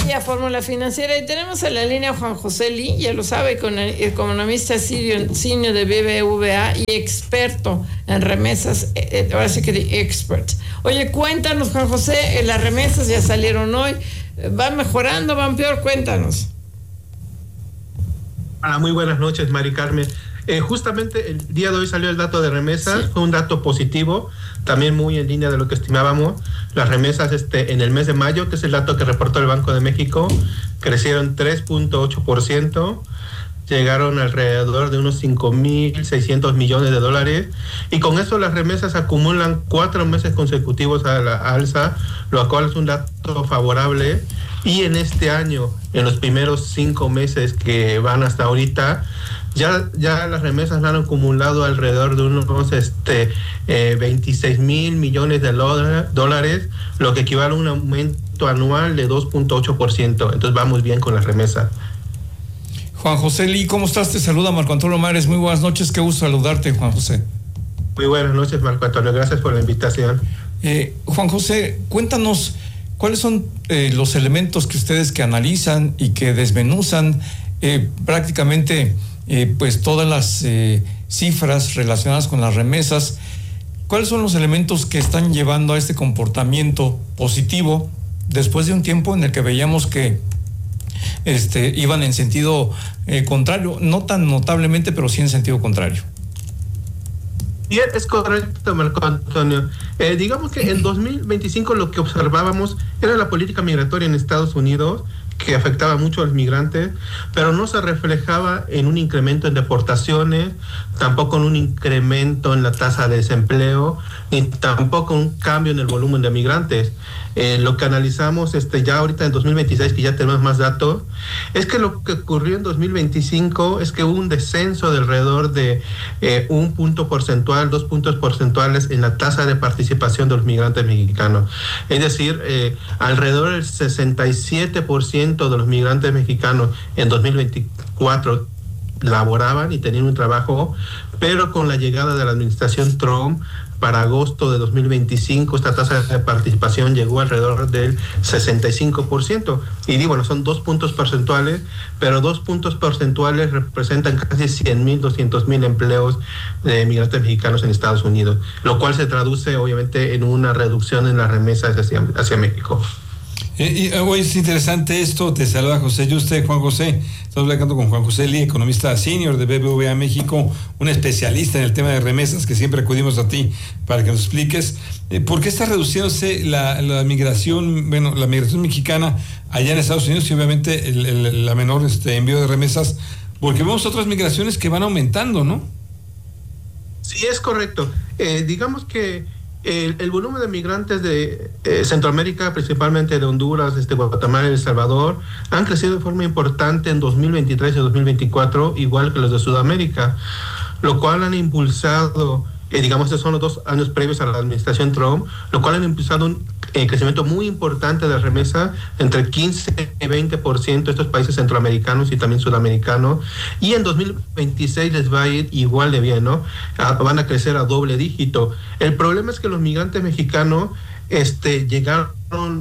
aquí a Fórmula Financiera y tenemos en la línea a Juan José Lee, ya lo sabe, con el economista senior de BBVA y experto en remesas, ahora sí que de experts. Oye, cuéntanos, Juan José, las remesas ya salieron hoy, ¿van mejorando, van peor? Cuéntanos. Muy buenas noches, Mari Carmen. Justamente el día de hoy salió el dato de remesas, sí. Fue un dato positivo, también muy en línea de lo que estimábamos. Las remesas en el mes de mayo, que es el dato que reportó el Banco de México, crecieron 3.8%, llegaron alrededor de unos 5.600 millones de dólares, y con eso las remesas acumulan 4 meses consecutivos a la alza, lo cual es un dato favorable. Y en este año, en los primeros 5 meses que van hasta ahorita, ya las remesas han acumulado alrededor de unos 26,000 millones de dólares, lo que equivale a un aumento anual de 2.8%. Entonces vamos bien con las remesas. Juan José Lee, ¿cómo estás? Te saluda Marco Antonio Mares. Muy buenas noches, qué gusto saludarte, Juan José. Muy buenas noches, Marco Antonio, gracias por la invitación. Juan José, cuéntanos, ¿cuáles son los elementos que ustedes que analizan y que desmenuzan prácticamente pues todas las cifras relacionadas con las remesas? ¿Cuáles son los elementos que están llevando a este comportamiento positivo después de un tiempo en el que veíamos que iban en sentido contrario, no tan notablemente, pero sí en sentido contrario? Bien, es correcto, Marco Antonio. Digamos que en 2025 lo que observábamos era la política migratoria en Estados Unidos, que afectaba mucho a los migrantes, pero no se reflejaba en un incremento en deportaciones, tampoco en un incremento en la tasa de desempleo, ni tampoco un cambio en el volumen de migrantes. Lo que analizamos ya ahorita en 2026, que ya tenemos más datos, es que lo que ocurrió en 2025 es que hubo un descenso de alrededor de 1 punto porcentual, 2 puntos porcentuales en la tasa de participación de los migrantes mexicanos. Es decir, alrededor del 67% de los migrantes mexicanos en 2024 laboraban y tenían un trabajo, pero con la llegada de la administración Trump, para agosto de 2025, esta tasa de participación llegó alrededor del 65%. Y bueno, son 2 puntos porcentuales, pero 2 puntos porcentuales representan casi 100,000, 200,000 empleos de migrantes mexicanos en Estados Unidos, lo cual se traduce obviamente en una reducción en las remesas hacia México. Hoy es interesante esto. Te saluda José Yuste. Juan José, estamos hablando con Juan José Lee, economista senior de BBVA México, un especialista en el tema de remesas, que siempre acudimos a ti para que nos expliques por qué está reduciéndose la migración, la migración mexicana allá en Estados Unidos, y obviamente la menor envío de remesas, porque vemos otras migraciones que van aumentando, ¿no? Sí, es correcto. Digamos que el volumen de migrantes de Centroamérica, principalmente de Honduras, Guatemala y El Salvador, han crecido de forma importante en 2023 y 2024, igual que los de Sudamérica, lo cual han impulsado, estos son los 2 años previos a la administración Trump, lo cual han impulsado un crecimiento muy importante de remesas, entre 15 y 20% de estos países centroamericanos y también sudamericanos, y en 2026 les va a ir igual de bien, ¿no? Van a crecer a doble dígito. El problema es que los migrantes mexicanos llegaron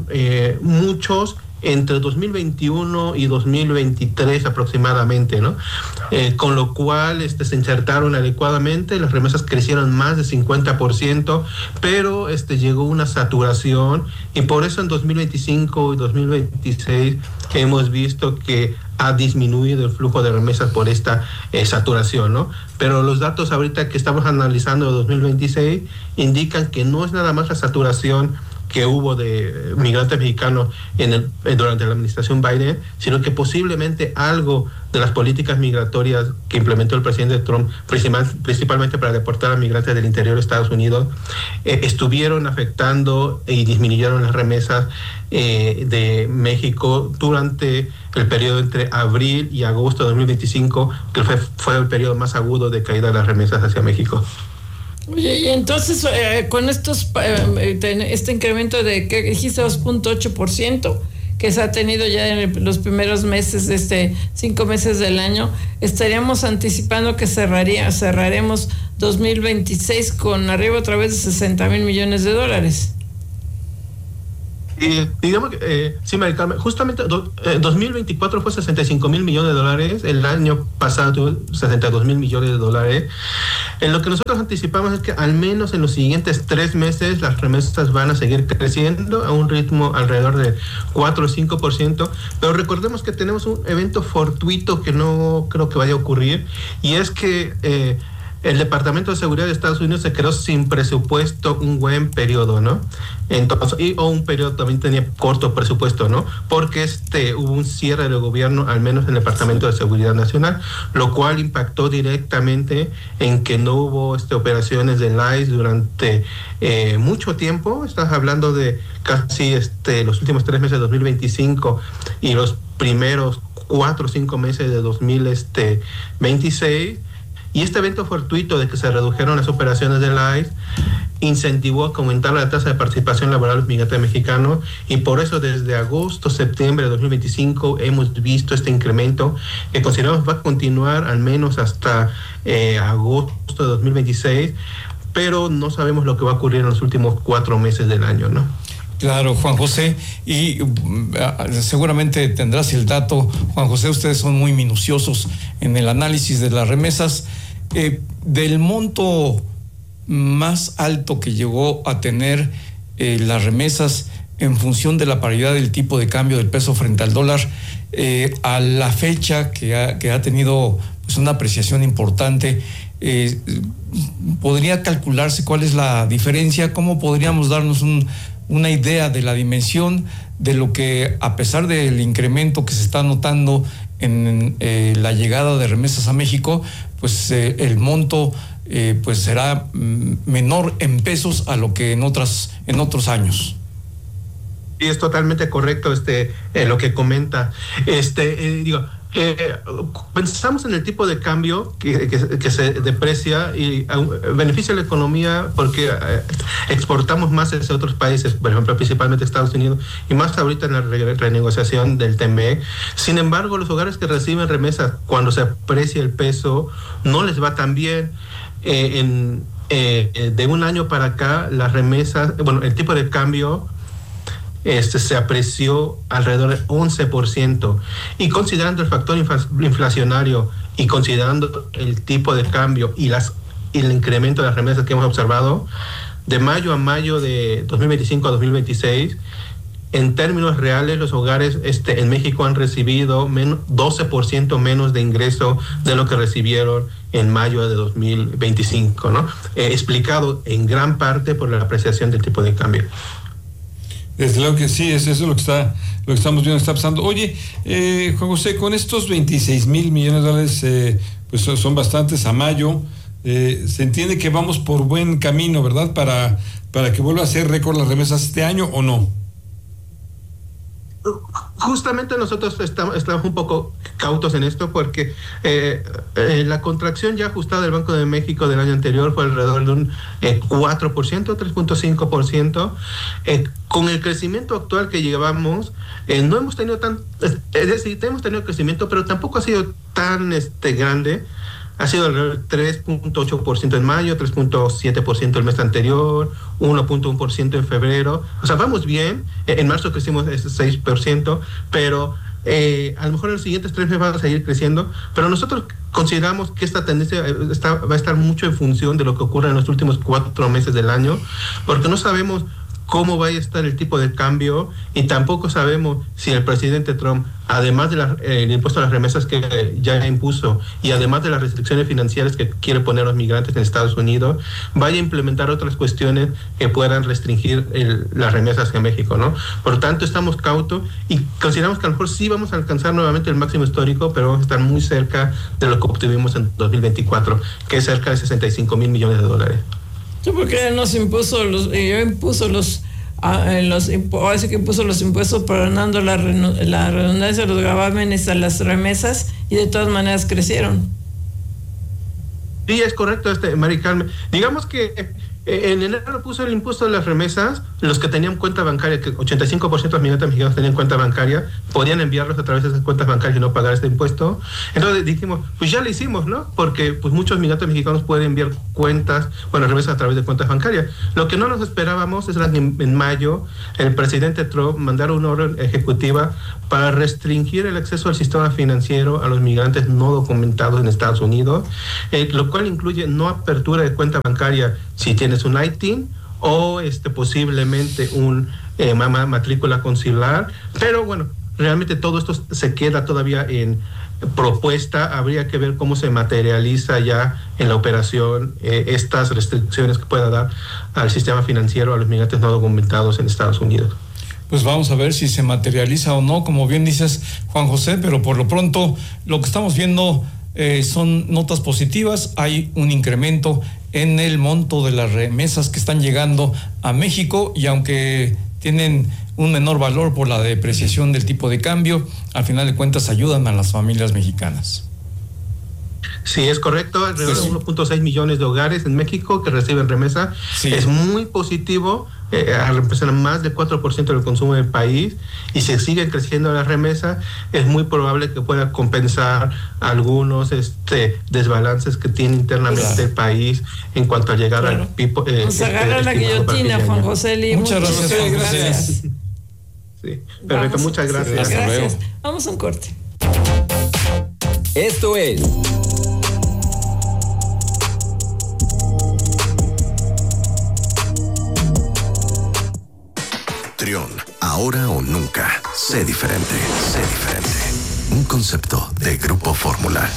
muchos entre 2021 y 2023 aproximadamente, ¿no? Con lo cual se insertaron adecuadamente, las remesas crecieron más de 50%, pero llegó una saturación, y por eso en 2025 y 2026 hemos visto que ha disminuido el flujo de remesas por esta saturación, ¿no? Pero los datos ahorita que estamos analizando de 2026 indican que no es nada más la saturación que hubo de migrantes mexicanos durante la administración Biden, sino que posiblemente algo de las políticas migratorias que implementó el presidente Trump, principalmente para deportar a migrantes del interior de Estados Unidos, estuvieron afectando y disminuyeron las remesas de México durante el periodo entre abril y agosto de 2025, que fue el periodo más agudo de caída de las remesas hacia México. Oye, y entonces con este incremento de, ¿qué dijiste? 2.8% que se ha tenido ya en los primeros meses, 5 meses del año, estaríamos anticipando que cerraremos 2026 con arriba otra vez de 60,000 millones de dólares. Digamos que, sí, María Carmen, justamente 2024 fue 65 mil millones de dólares, el año pasado tuvo 62 mil millones de dólares. En lo que nosotros anticipamos es que al menos en los siguientes 3 meses las remesas van a seguir creciendo a un ritmo alrededor de 4 o 5%, pero recordemos que tenemos un evento fortuito que no creo que vaya a ocurrir, y es que el Departamento de Seguridad de Estados Unidos se quedó sin presupuesto un buen periodo, ¿no? Entonces, o un periodo también tenía corto presupuesto, ¿no? Porque hubo un cierre del gobierno, al menos en el Departamento de Seguridad Nacional, lo cual impactó directamente en que no hubo operaciones del ICE durante mucho tiempo. Estás hablando de casi los últimos 3 meses de 2025 y los primeros 4 o 5 meses de 2026. Y este evento fortuito de que se redujeron las operaciones del ICE incentivó a aumentar la tasa de participación laboral de los migrantes mexicanos, y por eso desde agosto, septiembre de 2025 hemos visto este incremento que consideramos va a continuar al menos hasta agosto de 2026, pero no sabemos lo que va a ocurrir en los últimos 4 meses del año, ¿no? Claro, Juan José, y seguramente tendrás el dato, Juan José, ustedes son muy minuciosos en el análisis de las remesas. Del monto más alto que llegó a tener las remesas en función de la paridad del tipo de cambio del peso frente al dólar, a la fecha que ha tenido pues una apreciación importante, ¿podría calcularse cuál es la diferencia? ¿Cómo podríamos darnos una idea de la dimensión de lo que, a pesar del incremento que se está notando en la llegada de remesas a México, pues el monto pues será menor en pesos a lo que en otros años? Sí, es totalmente correcto lo que comenta. Pensamos en el tipo de cambio que se deprecia y beneficia a la economía porque exportamos más hacia otros países, por ejemplo, principalmente Estados Unidos, y más ahorita en la renegociación del TME. Sin embargo, los hogares que reciben remesas, cuando se aprecia el peso, no les va tan bien. De un año para acá, las remesas, el tipo de cambio se apreció alrededor del 11%, y considerando el factor inflacionario y considerando el tipo de cambio y el incremento de las remesas que hemos observado de mayo a mayo de 2025 a 2026, en términos reales los hogares en México han recibido 12% menos de ingreso de lo que recibieron en mayo de 2025, ¿no? Explicado en gran parte por la apreciación del tipo de cambio. Desde luego que sí, eso es lo que estamos viendo, está pasando. Oye, Juan José, con estos 26 mil millones de dólares, pues son bastantes a mayo, se entiende que vamos por buen camino, ¿verdad? Para que vuelva a ser récord las remesas este año, ¿o no? Justamente nosotros estamos un poco cautos en esto porque la contracción ya ajustada del Banco de México del año anterior fue alrededor de un 4%, 3.5%. Con el crecimiento actual que llevamos, no hemos tenido es decir, hemos tenido crecimiento, pero tampoco ha sido tan grande. Ha sido alrededor del 3.8% en mayo, 3.7% el mes anterior, 1.1% en febrero. O sea, vamos bien. En marzo crecimos 6%, pero a lo mejor en los siguientes 3 meses va a seguir creciendo. Pero nosotros consideramos que esta tendencia va a estar mucho en función de lo que ocurra en los últimos 4 meses del año, porque no sabemos cómo vaya a estar el tipo de cambio, y tampoco sabemos si el presidente Trump, además del impuesto a las remesas que ya impuso y además de las restricciones financieras que quiere poner a los migrantes en Estados Unidos, vaya a implementar otras cuestiones que puedan restringir las remesas en México, ¿no? Por tanto, estamos cautos y consideramos que a lo mejor sí vamos a alcanzar nuevamente el máximo histórico, pero vamos a estar muy cerca de lo que obtuvimos en 2024, que es cerca de 65 mil millones de dólares. Sí, porque nos impuso los impuestos perdonando la redundancia de los gravámenes a las remesas, y de todas maneras crecieron. Sí, es correcto, Mari Carmen. Digamos que En enero puso el impuesto de las remesas. Los que tenían cuenta bancaria, que 85% de los migrantes mexicanos tenían cuenta bancaria, podían enviarlos a través de esas cuentas bancarias y no pagar este impuesto. Entonces dijimos, pues ya lo hicimos, ¿no? Porque pues muchos migrantes mexicanos pueden enviar remesas a través de cuentas bancarias. Lo que no nos esperábamos es que en mayo el presidente Trump mandara una orden ejecutiva para restringir el acceso al sistema financiero a los migrantes no documentados en Estados Unidos, lo cual incluye no apertura de cuenta bancaria si tienes un ITIN o posiblemente un matrícula consular, pero bueno, realmente todo esto se queda todavía en propuesta. Habría que ver cómo se materializa ya en la operación estas restricciones que pueda dar al sistema financiero a los migrantes no documentados en Estados Unidos. Pues vamos a ver si se materializa o no, como bien dices, Juan José, pero por lo pronto lo que estamos viendo son notas positivas. Hay un incremento en el monto de las remesas que están llegando a México, y aunque tienen un menor valor por la depreciación del tipo de cambio, al final de cuentas ayudan a las familias mexicanas. Sí, es correcto. Alrededor de 1.6 millones de hogares en México que reciben remesa. Sí. Es muy positivo. Representa más del 4% del consumo del país, y si siguen creciendo las remesas, es muy probable que pueda compensar algunos desbalances que tiene internamente el país en cuanto a llegar al pipo. Nos agarra la guillotina, Juan José Lee. Muchas gracias, Juan José. Sí, perfecto, muchas gracias. Gracias. Vamos a un corte. Esto es Trión, ahora o nunca. Sé diferente, sé diferente. Un concepto de Grupo Fórmula.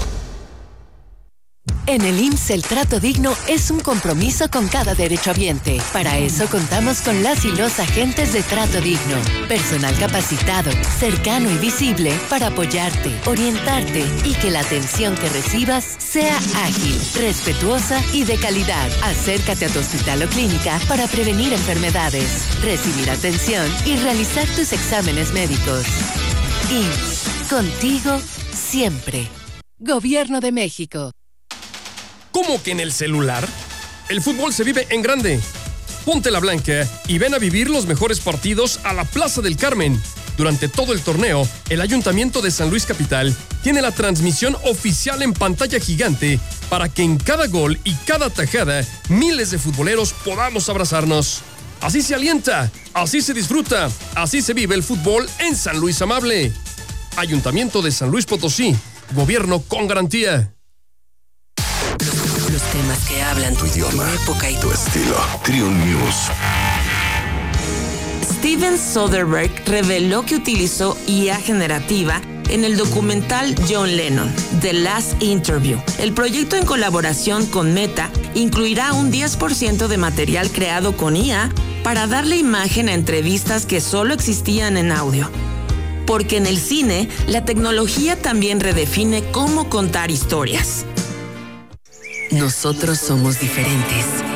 En el IMSS, el trato digno es un compromiso con cada derechohabiente. Para eso contamos con las y los agentes de Trato Digno. Personal capacitado, cercano y visible para apoyarte, orientarte y que la atención que recibas sea ágil, respetuosa y de calidad. Acércate a tu hospital o clínica para prevenir enfermedades, recibir atención y realizar tus exámenes médicos. IMSS, contigo siempre. Gobierno de México. ¿Cómo que en el celular? El fútbol se vive en grande. Ponte la blanca y ven a vivir los mejores partidos a la Plaza del Carmen. Durante todo el torneo, el Ayuntamiento de San Luis Capital tiene la transmisión oficial en pantalla gigante para que en cada gol y cada tajada miles de futboleros podamos abrazarnos. Así se alienta, así se disfruta, así se vive el fútbol en San Luis Amable. Ayuntamiento de San Luis Potosí, gobierno con garantía. Los temas que hablan tu idioma, tu época y tu estilo. Trión News. Steven Soderbergh reveló que utilizó IA generativa en el documental John Lennon, The Last Interview. El proyecto, en colaboración con Meta, incluirá un 10% de material creado con IA para darle imagen a entrevistas que solo existían en audio. Porque en el cine, la tecnología también redefine cómo contar historias. Nosotros somos diferentes.